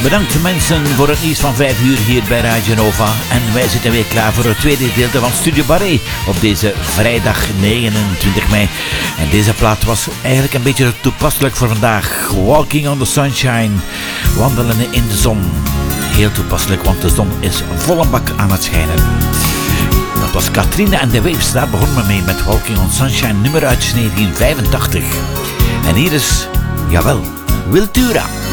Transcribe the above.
Bedankt mensen voor het nieuws van 5 uur hier bij Radio Nova. En wij zitten weer klaar voor het tweede gedeelte van Studio Barré op deze vrijdag 29 mei. En deze plaat was eigenlijk een beetje toepasselijk voor vandaag. Walking on the Sunshine, wandelen in de zon. Heel toepasselijk, want de zon is volle bak aan het schijnen. Dat was Katrina en de Waves, daar begonnen we mee met Walking on Sunshine, nummer uit 1985. En hier is, jawel, Wiltura.